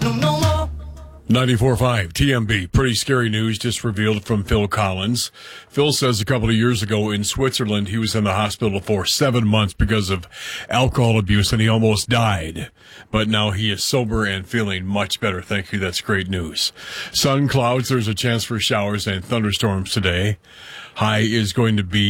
no more. 94.5 TMB. Pretty scary news just revealed from Phil Collins. Phil says a couple of years ago in Switzerland, he was in the hospital for 7 months because of alcohol abuse, and he almost died. But now he is sober and feeling much better. Thank you. That's great news. Sun, clouds, there's a chance for showers and thunderstorms today. High is going to be